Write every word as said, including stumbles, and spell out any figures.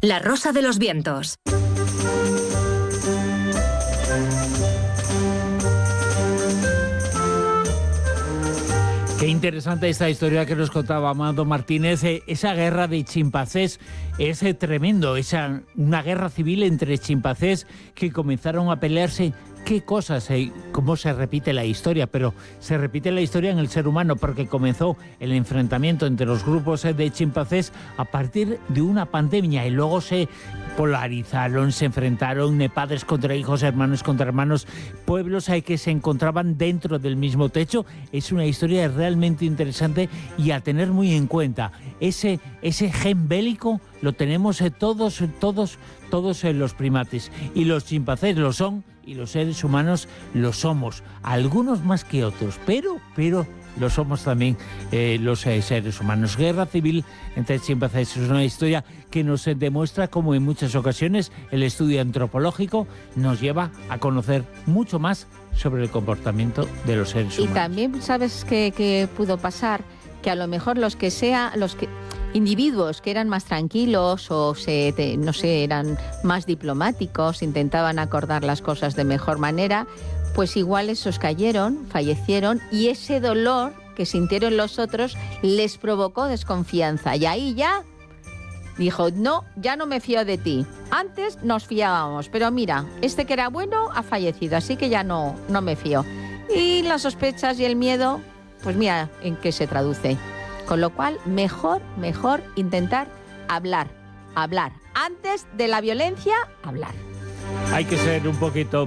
La Rosa de los Vientos. Qué interesante esta historia que nos contaba Amado Martínez. Esa guerra de chimpancés es tremendo. Esa, una guerra civil entre chimpancés que comenzaron a pelearse. Qué cosas, eh, cómo se repite la historia, pero se repite la historia en el ser humano porque comenzó el enfrentamiento entre los grupos eh, de chimpancés a partir de una pandemia y luego se polarizaron, se enfrentaron eh, padres contra hijos, hermanos contra hermanos, pueblos eh, que se encontraban dentro del mismo techo. Es una historia realmente interesante y a tener muy en cuenta. Ese, ese gen bélico lo tenemos eh, todos, todos, todos eh, los primates y los chimpancés lo son. Y los seres humanos lo somos, algunos más que otros, pero, pero lo somos también eh, los eh, seres humanos. Guerra civil entre chimpancés es una historia que nos eh, demuestra cómo en muchas ocasiones el estudio antropológico nos lleva a conocer mucho más sobre el comportamiento de los seres humanos. Y también sabes que, que pudo pasar que a lo mejor los que sea, los que individuos que eran más tranquilos o se, te, no sé, eran más diplomáticos, intentaban acordar las cosas de mejor manera, pues igual esos cayeron, fallecieron y ese dolor que sintieron los otros les provocó desconfianza y ahí ya dijo, no, ya no me fío de ti. Antes nos fiábamos, pero mira, este que era bueno ha fallecido, así que ya no, no me fío. Y las sospechas y el miedo, pues mira en qué se traduce. Con lo cual, mejor, mejor intentar hablar, hablar. Antes de la violencia, hablar. Hay que ser un poquito